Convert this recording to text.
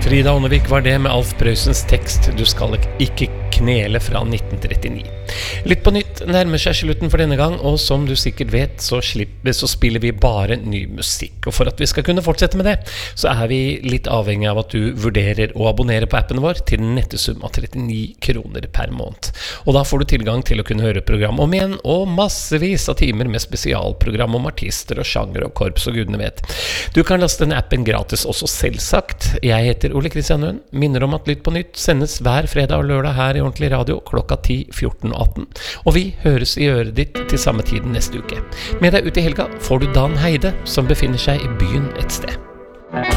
Frida Ånnevik var det med Alf Prøysens tekst «Du skal ikke knele» fra 1939. Litt på nytt nærmer seg slutten for denne gang, og som du sikkert vet så spiller vi bare ny musikk. Og for at vi skal kunne fortsette med det, så er vi litt avhengig av at du vurderer å abonnere på appen vår til en nettesum av 39 kroner per måned. Og da får du tilgang til å kunne høre program om igjen, og massevis av timer med spesialprogram om artister og sjanger og korps og gudene vet. Du kan laste denne appen gratis også selvsagt. Jeg heter Ole Kristian Nøen, minner om at Lytt på nytt sendes hver fredag og lørdag her i Ordentlig Radio klokka 10, 14 og 18. Og vi høres i øret ditt til samme tiden neste uke. Med deg ut i helga får du Dan Heide, som befinner seg i byen et sted.